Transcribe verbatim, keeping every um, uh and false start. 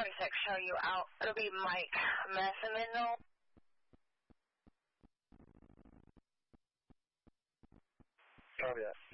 forty-six, show you out. It'll be Mike Massimino. Copy that.